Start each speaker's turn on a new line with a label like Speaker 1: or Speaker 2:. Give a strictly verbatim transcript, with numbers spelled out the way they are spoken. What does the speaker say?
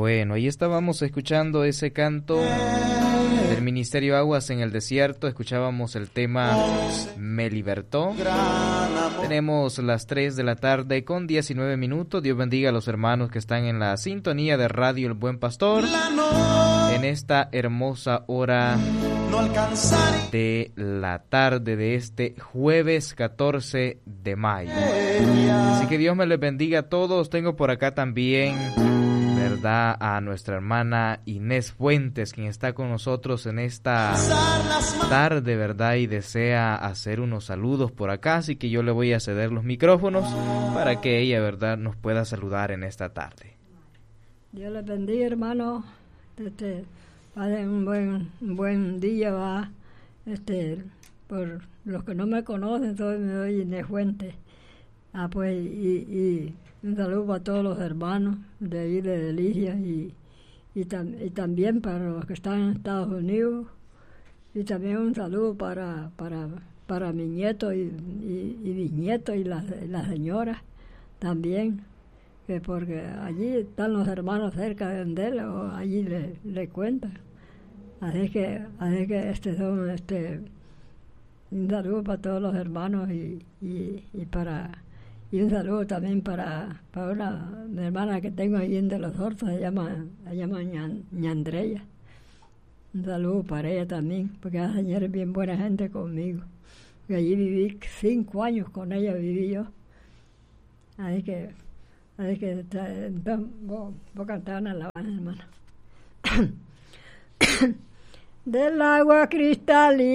Speaker 1: Bueno, ahí estábamos escuchando ese canto del Ministerio Aguas en el Desierto. Escuchábamos el tema Me Libertó. Tenemos las tres de la tarde con diecinueve minutos. Dios bendiga a los hermanos que están en la sintonía de Radio El Buen Pastor en esta hermosa hora de la tarde de este jueves catorce de mayo. Así que Dios me les bendiga a todos. Tengo por acá también, ¿verdad?, a nuestra hermana Inés Fuentes, quien está con nosotros en esta tarde, ¿verdad?, y desea hacer unos saludos por acá, así que yo le voy a ceder los micrófonos para que ella, ¿verdad?, nos pueda saludar en esta tarde.
Speaker 2: Dios les bendiga, hermano. Este, pasen un buen, un buen día, va. Este, por los que no me conocen, soy, me doy Inés Fuentes. Ah, pues, y, y un saludo para todos los hermanos de ahí de Delicia y, y, tam, y también para los que están en Estados Unidos, y también un saludo para para, para mi nieto y, y, y bisnieto y la, la señora también, que porque allí están los hermanos cerca de él, o allí le, le cuentan. Así que, así que este son este un saludo para todos los hermanos y, y, y para y un saludo también para, para una mi hermana que tengo ahí en De los Hortos, se llama, se llama Ñan, Ñandreya. Un saludo para ella también, porque la señora es bien buena gente conmigo. Y allí viví cinco años con ella, viví yo. Así que, así que entonces, vos, vos cantabas una alabanza, hermana. Del agua cristalina